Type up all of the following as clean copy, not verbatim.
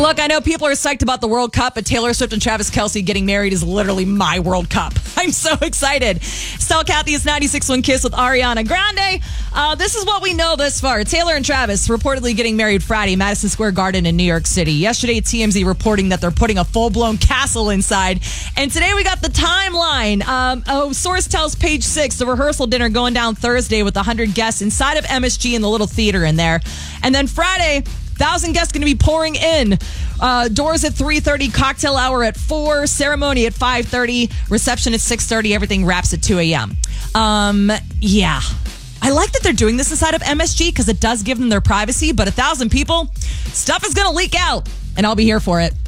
Look, I know people are psyched about the World Cup, but Taylor Swift and Travis Kelce getting married is literally my World Cup. I'm so excited. Still Kathy is 96.1 Kiss with Ariana Grande. This is what we know thus far. Taylor and Travis reportedly getting married Friday, Madison Square Garden in New York City. Yesterday, TMZ reporting that they're putting a full-blown castle inside. And today we got the timeline. A source tells Page 6 the rehearsal dinner going down Thursday with 100 guests inside of MSG in the little theater in there. And then Friday, 1,000 guests going to be pouring in. Doors at 3:30, cocktail hour at 4, ceremony at 5:30, reception at 6:30. Everything wraps at 2 a.m. Yeah. I like that they're doing this inside of MSG because it does give them their privacy, but 1,000 people, stuff is going to leak out, and I'll be here for it.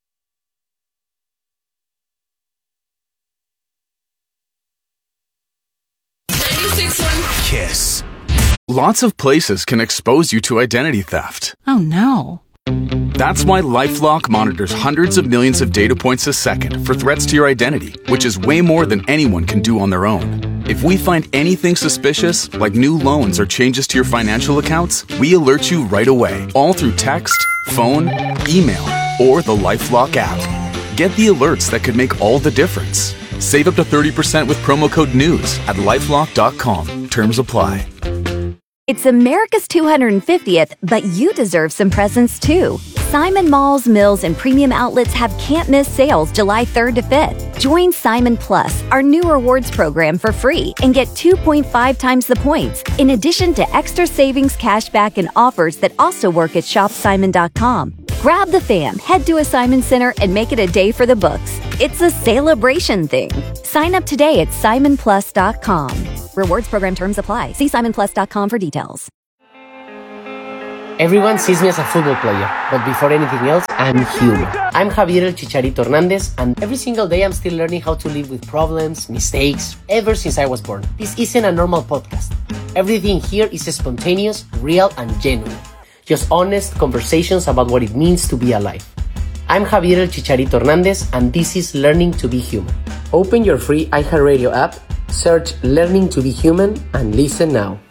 Kiss. Lots of places can expose you to identity theft. Oh, no. That's why LifeLock monitors hundreds of millions of data points a second for threats to your identity, which is way more than anyone can do on their own. If we find anything suspicious, like new loans or changes to your financial accounts, we alert you right away, all through text, phone, email, or the LifeLock app. Get the alerts that could make all the difference. Save up to 30% with promo code NEWS at LifeLock.com. Terms apply. It's America's 250th, but you deserve some presents too. Simon Malls, Mills, and Premium Outlets have can't-miss sales July 3rd to 5th. Join Simon Plus, our new rewards program, for free and get 2.5 times the points, in addition to extra savings, cashback, and offers that also work at shopsimon.com. Grab the fam, head to a Simon Center, and make it a day for the books. It's a celebration thing. Sign up today at simonplus.com. Rewards program terms apply. See simonplus.com for details. Everyone sees me as a football player, but before anything else, I'm human. I'm Javier El Chicharito Hernandez, and every single day I'm still learning how to live with problems, mistakes, ever since I was born. This isn't a normal podcast. Everything here is spontaneous, real, and genuine. Just honest conversations about what it means to be alive. I'm Javier El Chicharito Hernandez, and this is Learning to be Human. Open your free iHeartRadio app, search Learning to be Human, and listen now.